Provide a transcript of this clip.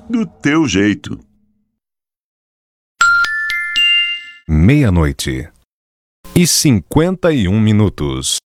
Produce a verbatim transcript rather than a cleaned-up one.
Do teu jeito. Meia-noite e cinquenta e um minutos.